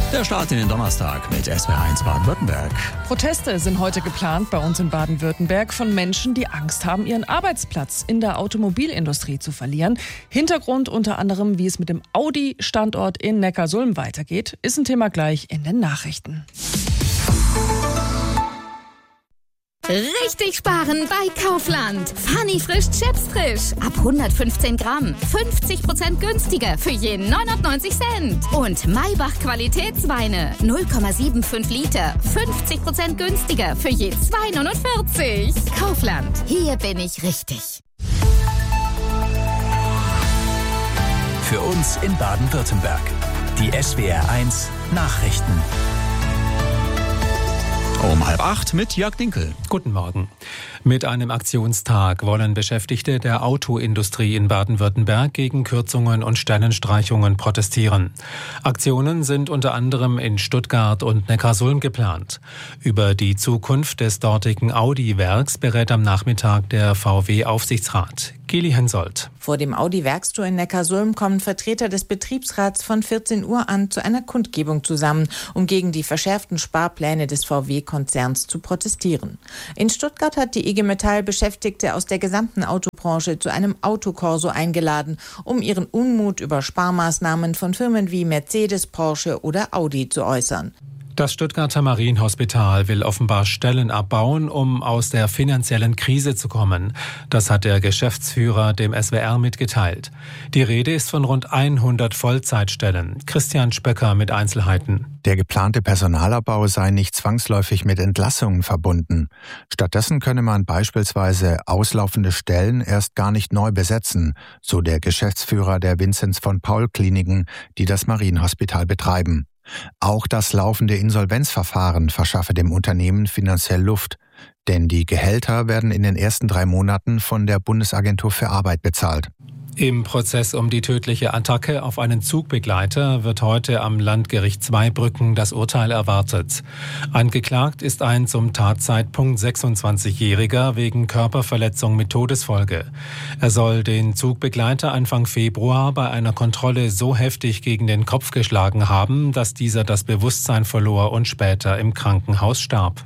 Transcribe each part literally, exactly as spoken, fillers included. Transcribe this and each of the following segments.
Der Start in den Donnerstag mit S W R eins Baden-Württemberg. Proteste sind heute geplant bei uns in Baden-Württemberg von Menschen, die Angst haben, ihren Arbeitsplatz in der Automobilindustrie zu verlieren. Hintergrund unter anderem, wie es mit dem Audi-Standort in Neckarsulm weitergeht, ist ein Thema gleich in den Nachrichten. Richtig sparen bei Kaufland. Funny frisch Chips frisch. Ab hundertfünfzehn Gramm. fünfzig Prozent günstiger für je neunundneunzig Cent. Und Maybach Qualitätsweine. null Komma fünfundsiebzig Liter. fünfzig Prozent günstiger für je zwei neunundvierzig. Kaufland. Hier bin ich richtig. Für uns in Baden-Württemberg. Die S W R eins Nachrichten. Um halb acht mit Jörg Dinkel. Guten Morgen. Mit einem Aktionstag wollen Beschäftigte der Autoindustrie in Baden-Württemberg gegen Kürzungen und Stellenstreichungen protestieren. Aktionen sind unter anderem in Stuttgart und Neckarsulm geplant. Über die Zukunft des dortigen Audi-Werks berät am Nachmittag der V W-Aufsichtsrat. Geli Hensoldt. Vor dem Audi-Werkstour in Neckarsulm kommen Vertreter des Betriebsrats von vierzehn Uhr an zu einer Kundgebung zusammen, um gegen die verschärften Sparpläne des V W-Konzerns zu protestieren. In Stuttgart hat die I G Metall Beschäftigte aus der gesamten Autobranche zu einem Autokorso eingeladen, um ihren Unmut über Sparmaßnahmen von Firmen wie Mercedes, Porsche oder Audi zu äußern. Das Stuttgarter Marienhospital will offenbar Stellen abbauen, um aus der finanziellen Krise zu kommen. Das hat der Geschäftsführer dem S W R mitgeteilt. Die Rede ist von rund hundert Vollzeitstellen. Christian Spöcker mit Einzelheiten. Der geplante Personalabbau sei nicht zwangsläufig mit Entlassungen verbunden. Stattdessen könne man beispielsweise auslaufende Stellen erst gar nicht neu besetzen, so der Geschäftsführer der Vinzenz von Paul Kliniken, die das Marienhospital betreiben. Auch das laufende Insolvenzverfahren verschaffe dem Unternehmen finanziell Luft, denn die Gehälter werden in den ersten drei Monaten von der Bundesagentur für Arbeit bezahlt. Im Prozess um die tödliche Attacke auf einen Zugbegleiter wird heute am Landgericht Zweibrücken das Urteil erwartet. Angeklagt ist ein zum Tatzeitpunkt sechsundzwanzigjähriger wegen Körperverletzung mit Todesfolge. Er soll den Zugbegleiter Anfang Februar bei einer Kontrolle so heftig gegen den Kopf geschlagen haben, dass dieser das Bewusstsein verlor und später im Krankenhaus starb.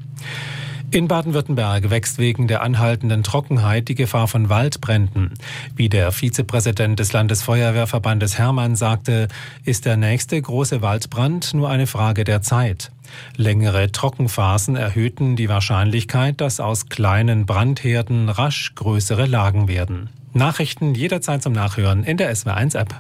In Baden-Württemberg wächst wegen der anhaltenden Trockenheit die Gefahr von Waldbränden. Wie der Vizepräsident des Landesfeuerwehrverbandes Hermann sagte, ist der nächste große Waldbrand nur eine Frage der Zeit. Längere Trockenphasen erhöhten die Wahrscheinlichkeit, dass aus kleinen Brandherden rasch größere Lagen werden. Nachrichten jederzeit zum Nachhören in der S W R eins App.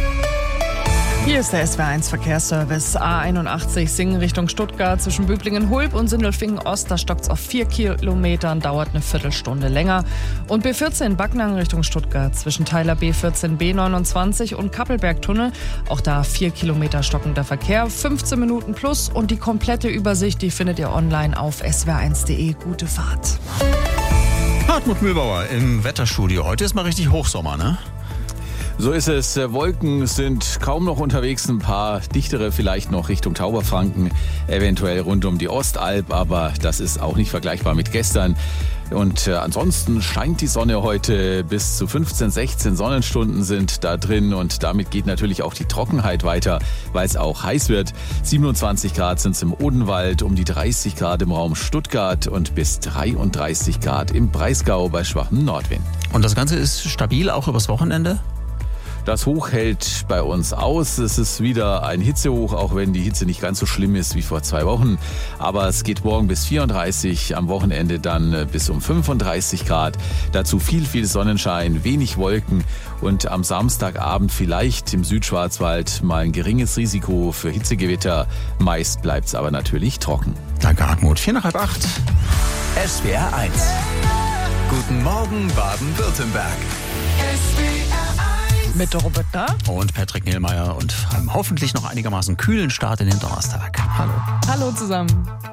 Hier ist der S W R eins Verkehrsservice. A einundachtzig Singen Richtung Stuttgart zwischen Böblingen-Hulb und Sindelfingen-Ost. Da stockt es auf vier Kilometern, dauert eine Viertelstunde länger. Und B vierzehn Backnang Richtung Stuttgart zwischen Teiler B vierzehn B neunundzwanzig und Kappelbergtunnel. Auch da vier Kilometer stockender Verkehr, fünfzehn Minuten plus. Und die komplette Übersicht, die findet ihr online auf s w r eins punkt d e. Gute Fahrt. Hartmut Mühlbauer im Wetterstudio. Heute ist mal richtig Hochsommer, ne? So ist es. Wolken sind kaum noch unterwegs, ein paar dichtere vielleicht noch Richtung Tauberfranken, eventuell rund um die Ostalb, aber das ist auch nicht vergleichbar mit gestern. Und äh, ansonsten scheint die Sonne heute, bis zu fünfzehn, sechzehn Sonnenstunden sind da drin und damit geht natürlich auch die Trockenheit weiter, weil es auch heiß wird. siebenundzwanzig Grad sind es im Odenwald, um die dreißig Grad im Raum Stuttgart und bis dreiunddreißig Grad im Breisgau bei schwachem Nordwind. Und das Ganze ist stabil auch übers Wochenende? Das Hoch hält bei uns aus. Es ist wieder ein Hitzehoch, auch wenn die Hitze nicht ganz so schlimm ist wie vor zwei Wochen. Aber es geht morgen bis vierunddreißig, am Wochenende dann bis um fünfunddreißig Grad. Dazu viel, viel Sonnenschein, wenig Wolken und am Samstagabend vielleicht im Südschwarzwald mal ein geringes Risiko für Hitzegewitter. Meist bleibt es aber natürlich trocken. Danke, Hartmut. Vier nach halb acht. S W R eins. Guten Morgen, Baden-Württemberg. Mit Robert da und Patrick Niehlmeier und einem hoffentlich noch einigermaßen kühlen Start in den Donnerstag. Hallo. Hallo zusammen.